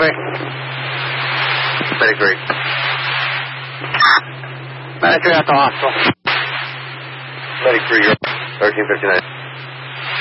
Copy. Medic 3. Medic 3 at the hospital. Medic 3, you're 1359.